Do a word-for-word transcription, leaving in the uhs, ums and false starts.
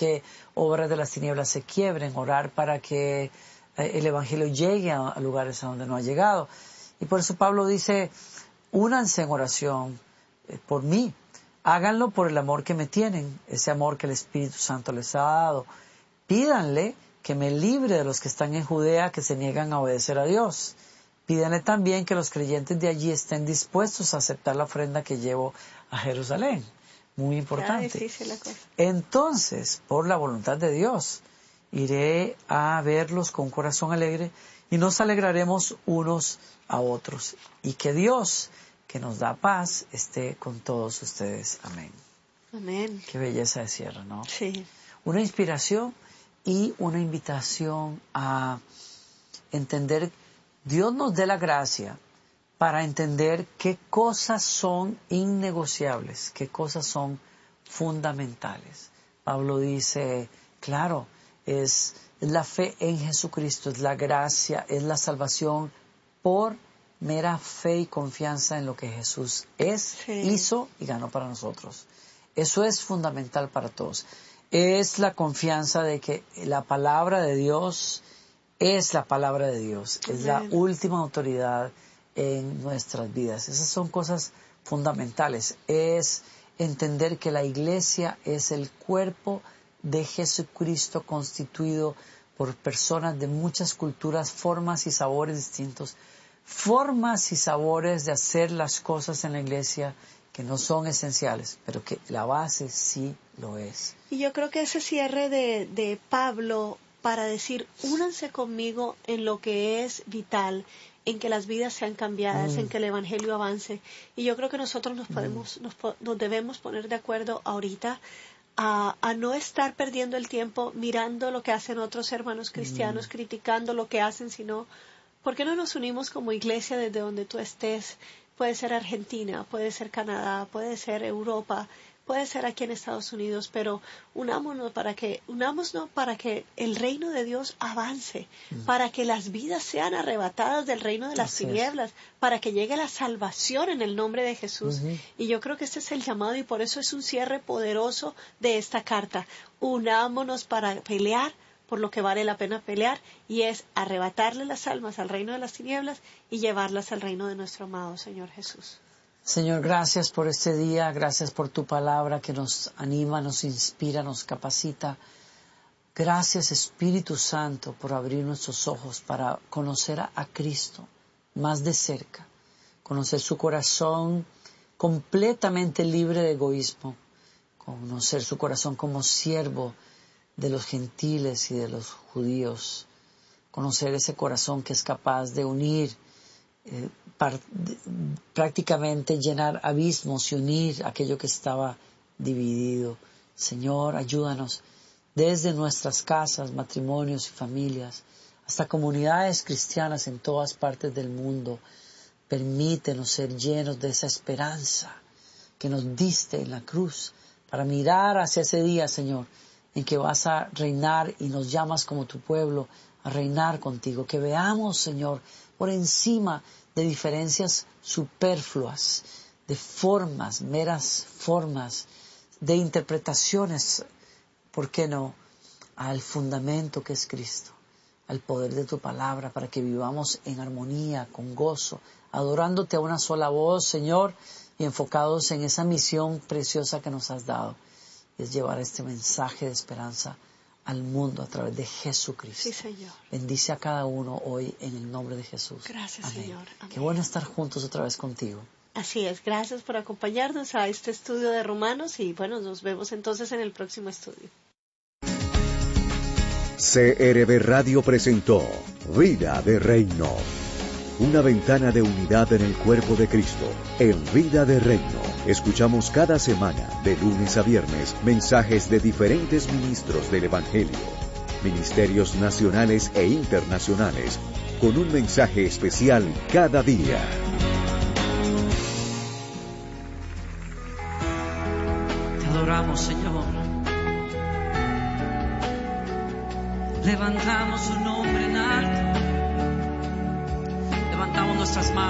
que obras de las tinieblas se quiebren, orar para que eh, el Evangelio llegue a, a lugares a donde no ha llegado. Y por eso Pablo dice, únanse en oración eh, por mí. Háganlo por el amor que me tienen, ese amor que el Espíritu Santo les ha dado. Pídanle que me libre de los que están en Judea, que se niegan a obedecer a Dios. Pídanle también que los creyentes de allí estén dispuestos a aceptar la ofrenda que llevo a Jerusalén. Muy importante. difícil la cosa. Entonces, por la voluntad de Dios, iré a verlos con un corazón alegre y nos alegraremos unos a otros. Y que Dios, que nos da paz, esté con todos ustedes. Amén. Amén. Qué belleza de cierre, ¿no? Sí. Una inspiración y una invitación a entender, Dios nos dé la gracia para entender qué cosas son innegociables, qué cosas son fundamentales. Pablo dice, claro, es, es la fe en Jesucristo, es la gracia, es la salvación por mera fe y confianza en lo que Jesús es, sí. hizo y ganó para nosotros. Eso es fundamental para todos. Es la confianza de que la palabra de Dios es la palabra de Dios, Amén. Es la última autoridad en nuestras vidas. Esas son cosas fundamentales. Es entender que la iglesia es el cuerpo de Jesucristo constituido por personas de muchas culturas, formas y sabores distintos. Formas y sabores de hacer las cosas en la iglesia que no son esenciales, pero que la base sí lo es. Y yo creo que ese cierre de, de Pablo para decir, únanse conmigo en lo que es vital, en que las vidas sean cambiadas, mm. en que el Evangelio avance. Y yo creo que nosotros nos podemos, mm. nos, nos debemos poner de acuerdo ahorita a, a no estar perdiendo el tiempo mirando lo que hacen otros hermanos cristianos, mm. criticando lo que hacen, sino, ¿por qué no nos unimos como iglesia desde donde tú estés? Puede ser Argentina, puede ser Canadá, puede ser Europa, puede ser aquí en Estados Unidos, pero unámonos para que, unámonos para que el reino de Dios avance, mm. para que las vidas sean arrebatadas del reino de las Así tinieblas, es. Para que llegue la salvación en el nombre de Jesús. Uh-huh. Y yo creo que este es el llamado y por eso es un cierre poderoso de esta carta. Unámonos para pelear por lo que vale la pena pelear, y es arrebatarle las almas al reino de las tinieblas y llevarlas al reino de nuestro amado Señor Jesús. Señor, gracias por este día, gracias por tu palabra que nos anima, nos inspira, nos capacita. Gracias, Espíritu Santo, por abrir nuestros ojos para conocer a, a Cristo más de cerca, conocer su corazón completamente libre de egoísmo, conocer su corazón como siervo de los gentiles y de los judíos, conocer ese corazón que es capaz de unir, eh, par, de, prácticamente llenar abismos y unir aquello que estaba dividido. Señor, ayúdanos desde nuestras casas, matrimonios y familias, hasta comunidades cristianas en todas partes del mundo. Permítenos ser llenos de esa esperanza que nos diste en la cruz, para mirar hacia ese día, Señor, en que vas a reinar y nos llamas como tu pueblo a reinar contigo. Que veamos, Señor, por encima de diferencias superfluas, de formas, meras formas, de interpretaciones, ¿por qué no?, al fundamento que es Cristo, al poder de tu palabra, para que vivamos en armonía, con gozo, adorándote a una sola voz, Señor, y enfocados en esa misión preciosa que nos has dado. Es llevar este mensaje de esperanza al mundo a través de Jesucristo. Sí, Señor. Bendice a cada uno hoy en el nombre de Jesús. Gracias, Amén. Señor. Amén. Qué bueno estar juntos otra vez contigo. Así es. Gracias por acompañarnos a este estudio de Romanos y bueno, nos vemos entonces en el próximo estudio. C R B Radio presentó Vida de Reino. Una ventana de unidad en el cuerpo de Cristo, en Vida de Reino. Escuchamos cada semana, de lunes a viernes, mensajes de diferentes ministros del Evangelio, ministerios nacionales e internacionales, con un mensaje especial cada día. Te adoramos, Señor. Levantamos su nombre en alto. Levantamos nuestras manos.